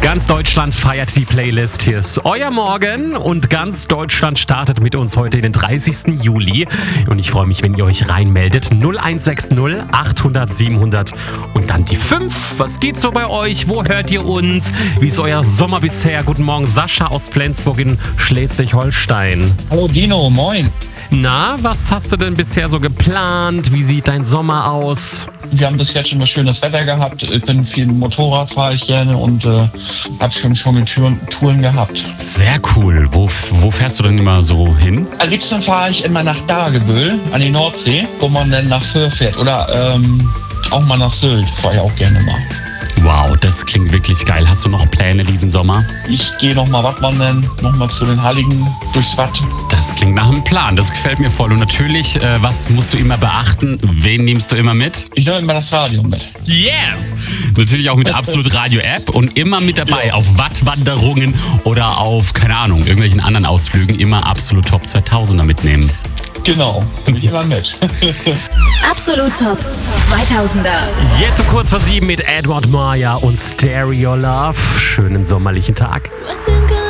Ganz Deutschland feiert die Playlist. Hier ist euer Morgen und ganz Deutschland startet mit uns heute den 30. Juli. Und ich freue mich, wenn ihr euch reinmeldet. 0160 800 700 und dann die 5. Was geht so bei euch? Wo hört ihr uns? Wie ist euer Sommer bisher? Guten Morgen, Sascha aus Flensburg in Schleswig-Holstein. Hallo Dino, moin. Na, was hast du denn bisher so geplant? Wie sieht dein Sommer aus? Wir haben bis jetzt schon mal schönes Wetter gehabt. Ich bin viel Motorrad, fahre ich gerne und habe schon mit Touren gehabt. Sehr cool. Wo fährst du denn immer so hin? Am liebsten fahre ich immer nach Dagebüll an die Nordsee, wo man dann nach Föhr fährt. Oder auch mal nach Sylt, fahre ich auch gerne mal. Wow, das klingt wirklich geil. Hast du noch Pläne diesen Sommer? Ich gehe nochmal Wattwandern, nochmal zu den Heiligen durchs Watt. Das klingt nach einem Plan. Das gefällt mir voll. Und natürlich, was musst du immer beachten? Wen nimmst du immer mit? Ich nehme immer das Radio mit. Yes! Natürlich auch mit der Absolut Radio App und immer mit dabei auf Wattwanderungen oder auf, keine Ahnung, irgendwelchen anderen Ausflügen immer Absolut Top 2000er mitnehmen. Genau, bin ich immer mit. Absolut Top 2000er. Jetzt um kurz vor 7 mit Edward Maya und Stereo Love. Schönen sommerlichen Tag.